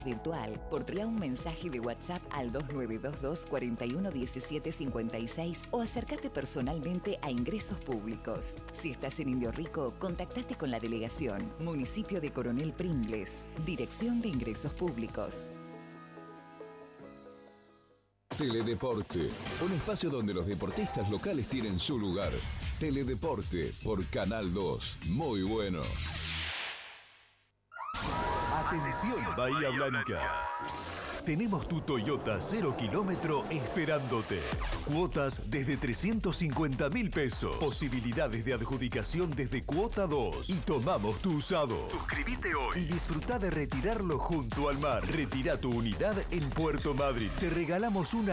virtual, portea un mensaje de WhatsApp al 2922 41 17 56 o acércate personalmente a Ingresos Públicos. Si estás en Indio Rico, contactate con la delegación, municipio de Coronel Pringles, Dirección de Ingresos Públicos. Teledeporte, un espacio donde los deportistas locales tienen su lugar. Teledeporte por Canal 2, muy bueno. Atención Bahía Blanca. Tenemos tu Toyota 0 kilómetro esperándote. Cuotas desde 350.000 pesos. Posibilidades de adjudicación desde cuota 2. Y tomamos tu usado. Suscríbete hoy y disfruta de retirarlo junto al mar. Retira tu unidad en Puerto Madryn. Te regalamos una